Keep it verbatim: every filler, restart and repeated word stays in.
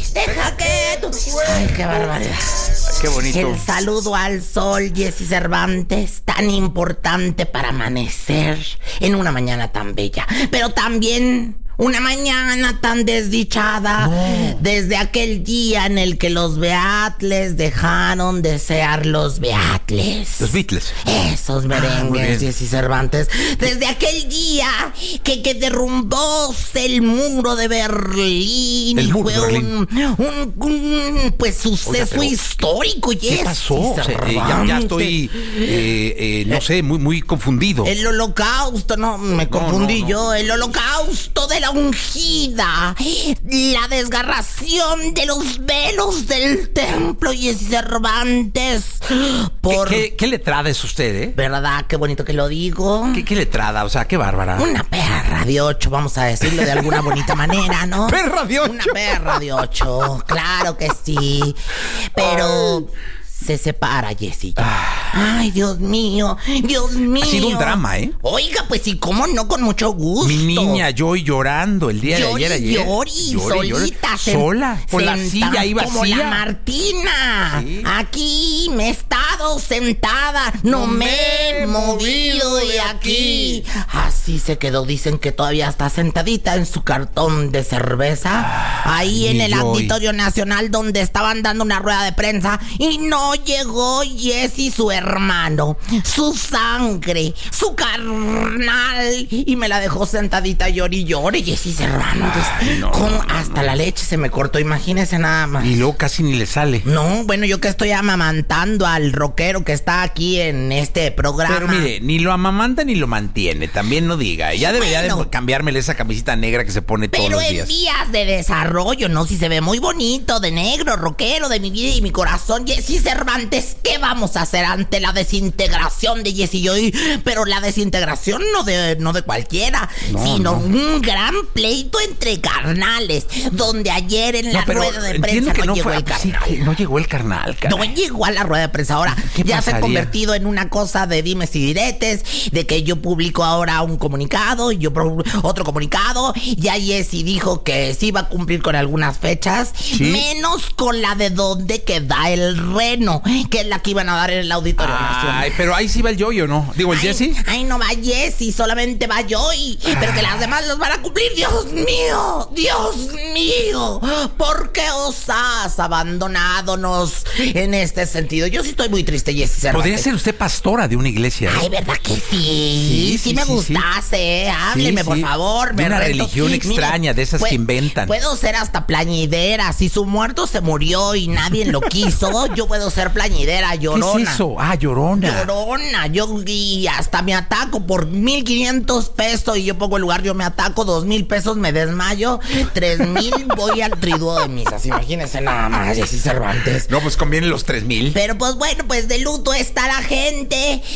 deja que tú... Ay, qué barbaridad. Qué bonito. El saludo al sol, Jessy Cervantes, tan importante para amanecer en una mañana tan bella, pero también una mañana tan desdichada, no. Desde aquel día en el que los Beatles dejaron de ser los Beatles. Los Beatles. Esos merengues, ah, Jessy Cervantes. Desde aquel día que, que derrumbó el muro de Berlín. El y muro fue de Berlín. Un, un, un pues suceso Oiga, pero, histórico, Jessy. ¿Qué pasó? O sea, eh, ya, ya estoy, eh, eh, no sé, muy, muy confundido. El holocausto, no, me confundí no, no, no. yo. El holocausto de la ungida, la desgarración de los velos del templo, Jessy Cervantes. Por... ¿Qué, qué, ¿Qué letrada es usted, eh? ¿Verdad? Qué bonito que lo digo. ¿Qué, qué letrada? O sea, qué bárbara. Una perra de ocho, vamos a decirlo de alguna bonita manera, ¿no? ¿Perra de ocho? Una perra de ocho, claro que sí. Pero... Ay. Se separa, Jessy. Ay, Dios mío, Dios mío. Ha sido un drama, ¿eh? Oiga, pues sí, cómo no, con mucho gusto. Mi niña, yo llorando el día llori, de ayer, ayer. Llori, llori, solita. Llori. Sola, con la silla ahí vacía. Como la Martina. Sí. Aquí me he estado sentada, no, no me he movido de aquí. Así se quedó, dicen que todavía está sentadita en su cartón de cerveza. Ahí en el Auditorio Nacional donde estaban dando una rueda de prensa y no llegó Jessy, su hermano, su sangre, su carnal, y me la dejó sentadita llori llore, Jessy Cervantes. Ay, no, no, hasta no. La leche se me cortó, imagínese nada más. Y luego casi ni le sale. No, bueno, yo que estoy amamantando al rockero que está aquí en este programa. Pero mire, ni lo amamanta ni lo mantiene, también no diga. Ya debería bueno, de cambiármele esa camisita negra que se pone todos los días. Pero en días de desarrollo, ¿no? Si se ve muy bonito, de negro, rockero, de mi vida y mi corazón, Jessy Cervantes. ¿Qué vamos a hacer ante la desintegración de Jessy Joy? Pero la desintegración no de, no de cualquiera, no, sino no. un gran pleito entre carnales, donde ayer en la no, rueda de prensa no, no llegó el carnal. Sí, no llegó el carnal, caray. No llegó a la rueda de prensa. Ahora ya pasaría? Se ha convertido en una cosa de dimes y diretes, de que yo publico ahora un comunicado y yo otro comunicado. Ya Jessy dijo que sí iba a cumplir con algunas fechas, ¿sí? Menos con la de donde queda el reno, que es la que iban a dar en el Auditorio Ay, Nacional. Ay, pero ahí sí va el Joy, ¿o no? Digo, ¿el Jessy? Ay, no va Jessy, solamente va Joy. Pero que las demás los van a cumplir. Dios mío, Dios mío, ¿por qué os has abandonadonos en este sentido? Yo sí estoy muy triste, Jessy Cervantes. Podría ser usted pastora de una iglesia, ¿eh? Ay, ¿verdad que sí? Sí, sí, sí me sí, gustase, ¿eh? Hábleme, sí, por sí. favor. De una reto. religión extraña, mire, de esas pues, que inventan. Puedo ser hasta plañidera. Si su muerto se murió y nadie lo quiso, yo puedo ser plañidera, llorona. ¿Qué es eso? Ah, llorona. Llorona. Yo y hasta me ataco por mil quinientos pesos y yo pongo el lugar, yo me ataco, dos mil pesos me desmayo, tres mil voy al triduo de misas. Imagínense nada más, Jessy Cervantes. No, pues conviene los tres mil. Pero pues bueno, pues de luto está la gente.